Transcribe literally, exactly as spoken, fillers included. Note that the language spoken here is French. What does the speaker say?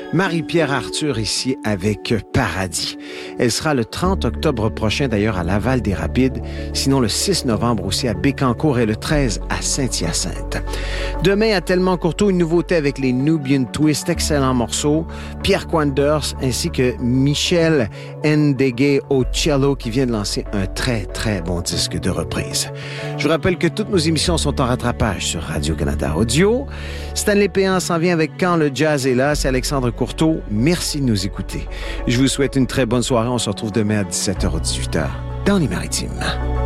Marie-Pierre Arthur ici avec Paradis. Elle sera le trente octobre prochain d'ailleurs à Laval-des-Rapides, sinon le six novembre aussi à Bécancour et le treize à Saint-Hyacinthe. Demain à Tellement-Courteau, une nouveauté avec les Nubian Twist, excellent morceau. Pierre Quanders ainsi que Michel Ndegue au cello qui vient de lancer un très très bon disque de reprise. Je vous rappelle que toutes nos émissions sont en rattrapage sur Radio-Canada Audio. Stanley Péan s'en vient avec Quand le jazz est là. C'est Alexandre Courteau. Merci de nous écouter. Je vous souhaite une très bonne soirée. On se retrouve demain à dix-sept heures ou dix-huit heures dans les Maritimes.